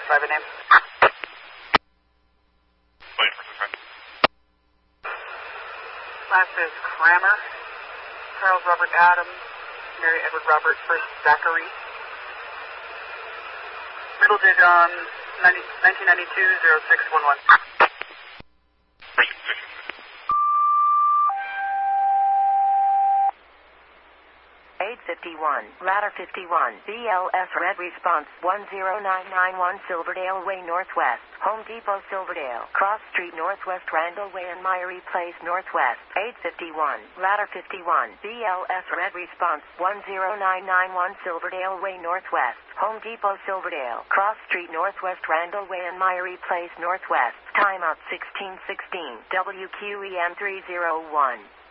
Private name. Last is Kramer. Charles Robert Adams. Mary Edward Robert First Zachary. Middle digit on 1992-0611. 51, ladder 51, BLS red response 10991 Silverdale Way Northwest, Home Depot Silverdale, Cross Street Northwest Randall Way and Myery Place Northwest, 851, ladder 51, BLS red response 10991 Silverdale Way Northwest, Home Depot Silverdale, Cross Street Northwest Randall Way and Myery Place Northwest, timeout 1616, WQEM 301.